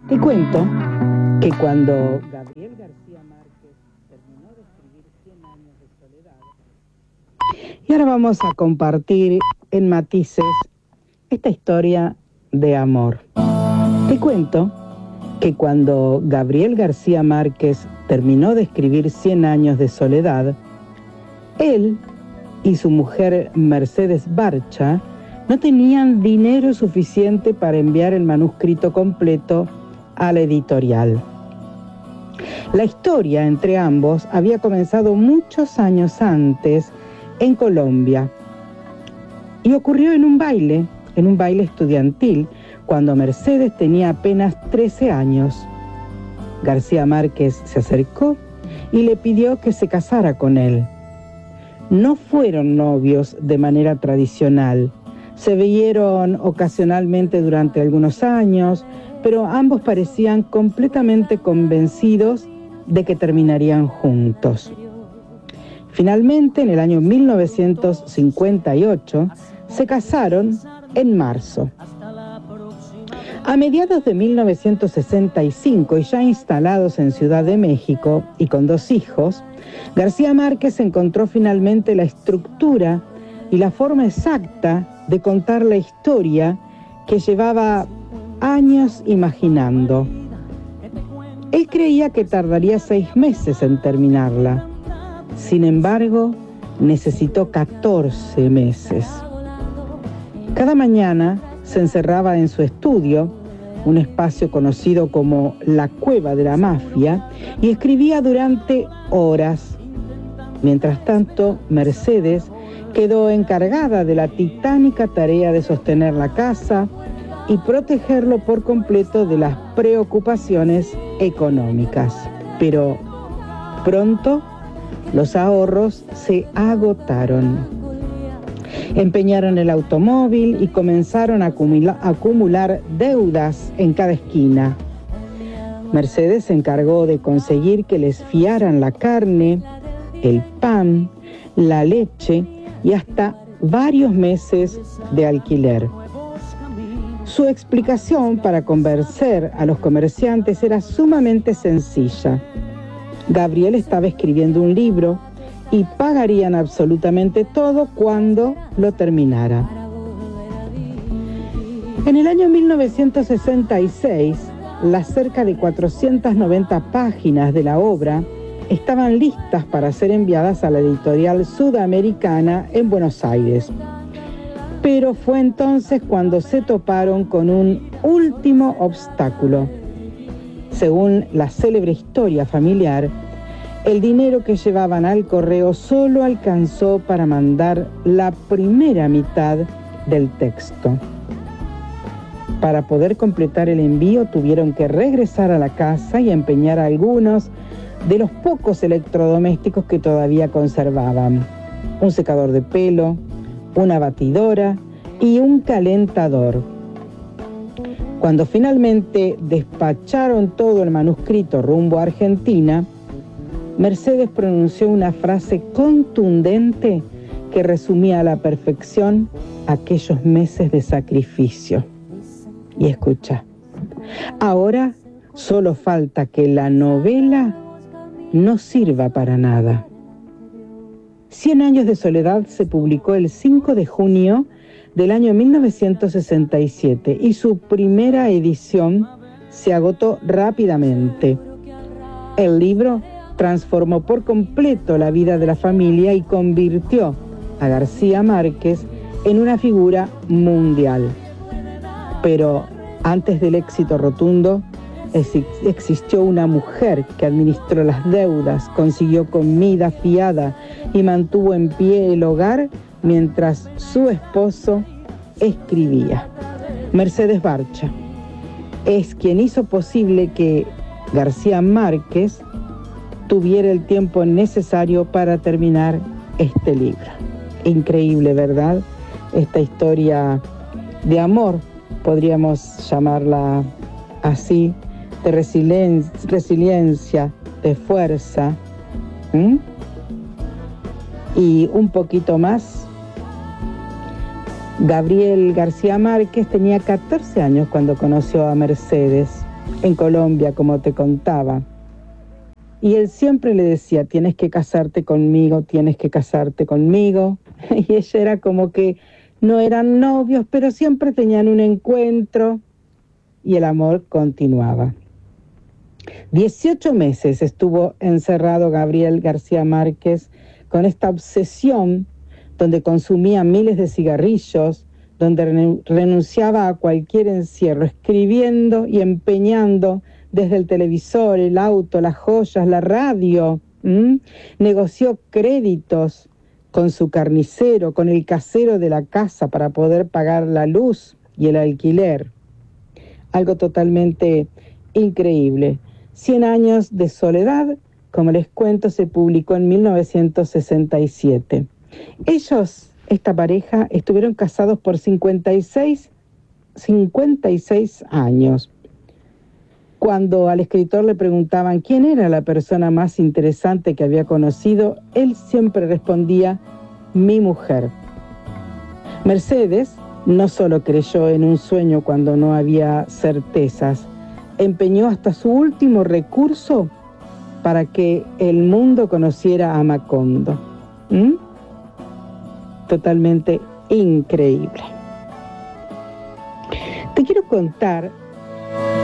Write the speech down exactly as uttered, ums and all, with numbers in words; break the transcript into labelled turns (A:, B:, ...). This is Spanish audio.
A: Te cuento que cuando Gabriel García Márquez terminó de escribir Cien años de soledad, y ahora vamos a compartir en matices esta historia de amor. Te cuento que cuando Gabriel García Márquez terminó de escribir Cien años de soledad, él y su mujer Mercedes Barcha no tenían dinero suficiente para enviar el manuscrito completo a la editorial. La historia entre ambos había comenzado muchos años antes en Colombia y ocurrió en un baile, en un baile estudiantil, cuando Mercedes tenía apenas trece años. García Márquez se acercó y le pidió que se casara con él. No fueron novios de manera tradicional. Se vieron ocasionalmente durante algunos años, pero ambos parecían completamente convencidos de que terminarían juntos. Finalmente, en el año mil novecientos cincuenta y ocho, se casaron en marzo. A mediados de mil novecientos sesenta y cinco, y ya instalados en Ciudad de México y con dos hijos, García Márquez encontró finalmente la estructura y la forma exacta de contar la historia que llevaba años imaginando. Él creía que tardaría seis meses en terminarla. Sin embargo, necesitó catorce meses. Cada mañana se encerraba en su estudio, un espacio conocido como la Cueva de la Mafia, y escribía durante horas. Mientras tanto, Mercedes quedó encargada de la titánica tarea de sostener la casa y protegerlo por completo de las preocupaciones económicas. Pero pronto los ahorros se agotaron. Empeñaron el automóvil y comenzaron a acumular, a acumular deudas en cada esquina. Mercedes se encargó de conseguir que les fiaran la carne, el pan, la leche y hasta varios meses de alquiler. Su explicación para convencer a los comerciantes era sumamente sencilla. Gabriel estaba escribiendo un libro y pagarían absolutamente todo cuando lo terminara. En el año mil novecientos sesenta y seis, las cerca de cuatrocientas noventa páginas de la obra estaban listas para ser enviadas a la editorial Sudamericana en Buenos Aires. Pero fue entonces cuando se toparon con un último obstáculo. Según la célebre historia familiar, el dinero que llevaban al correo solo alcanzó para mandar la primera mitad del texto. Para poder completar el envío tuvieron que regresar a la casa y empeñar algunos de los pocos electrodomésticos que todavía conservaban: un secador de pelo, una batidora y un calentador. Cuando finalmente despacharon todo el manuscrito rumbo a Argentina, Mercedes pronunció una frase contundente que resumía a la perfección aquellos meses de sacrificio. Y escucha, ahora solo falta que la novela no sirva para nada. Cien años de soledad se publicó el cinco de junio del año mil novecientos sesenta y siete y su primera edición se agotó rápidamente. El libro transformó por completo la vida de la familia y convirtió a García Márquez en una figura mundial. Pero antes del éxito rotundo, existió una mujer que administró las deudas, consiguió comida fiada y mantuvo en pie el hogar mientras su esposo escribía. Mercedes Barcha es quien hizo posible que García Márquez tuviera el tiempo necesario para terminar este libro. Increíble, ¿verdad? Esta historia de amor, podríamos llamarla así, de resilien- resiliencia, de fuerza, ¿Mm? y un poquito más. Gabriel García Márquez tenía catorce años cuando conoció a Mercedes. en Colombia, como te contaba. Y él siempre le decía, tienes que casarte conmigo, tienes que casarte conmigo. Y ella era como que no eran novios, pero siempre tenían un encuentro y el amor continuaba. dieciocho meses estuvo encerrado Gabriel García Márquez con esta obsesión donde consumía miles de cigarrillos, donde renunciaba a cualquier encierro, escribiendo y empeñando desde el televisor, el auto, las joyas, la radio. ¿Mm? Negoció créditos con su carnicero, con el casero de la casa para poder pagar la luz y el alquiler. Algo totalmente increíble. Cien años de soledad, como les cuento, se publicó en mil novecientos sesenta y siete. Ellos, esta pareja, estuvieron casados por cincuenta y seis años. Cuando al escritor le preguntaban quién era la persona más interesante que había conocido, él siempre respondía, mi mujer. Mercedes no solo creyó en un sueño cuando no había certezas, empeñó hasta su último recurso para que el mundo conociera a Macondo. ¿Mm? Totalmente increíble. Te quiero contar